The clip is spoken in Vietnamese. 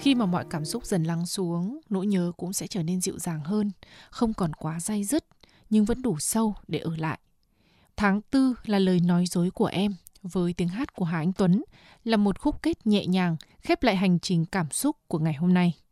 Khi mà mọi cảm xúc dần lắng xuống, nỗi nhớ cũng sẽ trở nên dịu dàng hơn, không còn quá day dứt, nhưng vẫn đủ sâu để ở lại. Tháng 4 là lời nói dối của em, với tiếng hát của Hà Anh Tuấn, là một khúc kết nhẹ nhàng, khép lại hành trình cảm xúc của ngày hôm nay.